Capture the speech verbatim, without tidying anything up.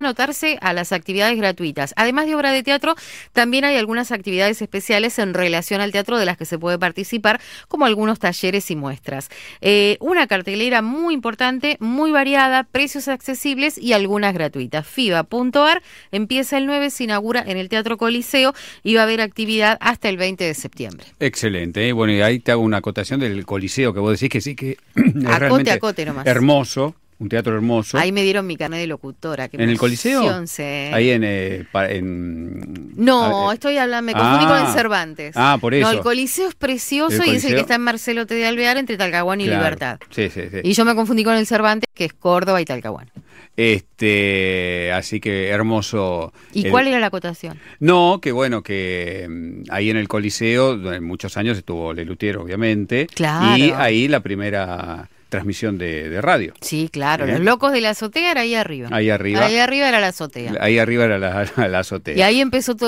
anotarse a las actividades gratuitas. Además de obra de teatro, también hay algunas actividades especiales en relación al teatro de las que se puede participar, como algunos talleres y muestras. Eh, una cartelera muy importante, muy variada, precios accesibles y algunas gratuitas. fiba punto ar empieza el nueve, se inaugura en el Teatro Coliseo y va a haber actividad hasta el veinte de septiembre. Excelente, ¿eh? Bueno, y ahí te hago una acotación del Coliseo, que vos decís que sí que es acote, realmente acote nomás. Hermoso. Un teatro hermoso. Ahí me dieron mi carnet de locutora. ¿En el Coliseo? Sí. Ahí en, eh, pa, en... No, ver, estoy hablando, me confundí ah, con el Cervantes. Ah, por eso. No, el Coliseo es precioso Coliseo, y es el que está en Marcelo T. de Alvear, entre Talcahuano y claro, Libertad. Sí, sí, sí. Y yo me confundí con el Cervantes, que es Córdoba y Talcahuano. Este, así que hermoso. ¿Y el... cuál era la acotación? No, que bueno, que um, ahí en el Coliseo, durante muchos años estuvo Lelutier, obviamente. Claro. Y ahí la primera transmisión de, de radio. Sí, claro. ¿Eh? Los locos de la azotea era ahí arriba. Ahí arriba. Ahí arriba era la azotea. Ahí arriba era la, la, la azotea. Y ahí empezó todo.